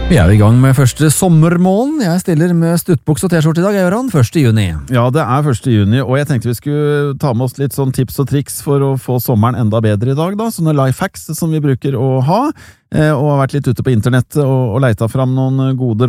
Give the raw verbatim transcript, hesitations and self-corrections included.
Vi er i gang med første sommermålen. Jeg stiller med stuttbuks og t-skjorte i dag, Gøran, første juni. Ja, det er første juni, og jeg tenkte vi skulle ta med oss litt sånn tips og triks for å få sommeren enda bedre i dag da, sånne lifehacks som vi bruker å ha, og har vært litt ute på internett og, og leita fram noen gode